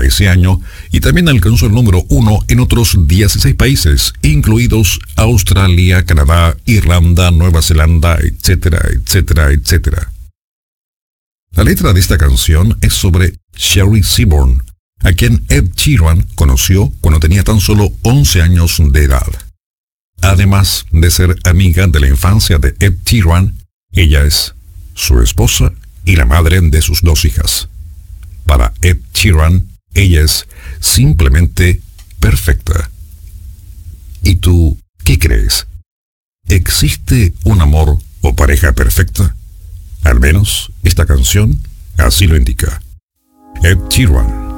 ese año y también alcanzó el número 1 en otros 16 países, incluidos Australia, Canadá, Irlanda, Nueva Zelanda, etcétera, etcétera, etcétera. La letra de esta canción es sobre Sherry Seaborn, a quien Ed Sheeran conoció cuando tenía tan solo 11 años de edad. Además de ser amiga de la infancia de Ed Sheeran, ella es su esposa y la madre de sus 2 hijas. Para Ed Sheeran, ella es simplemente perfecta. ¿Y tú qué crees? ¿Existe un amor o pareja perfecta? Al menos esta canción así lo indica. Ed Sheeran.